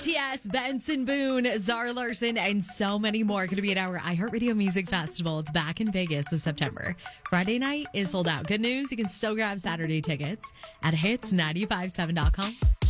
TS, Benson Boone, Zara Larson, and so many more going to be at our iHeartRadio Music Festival. It's back in Vegas this September. Friday night is sold out. Good news, you can still grab Saturday tickets at hits957.com.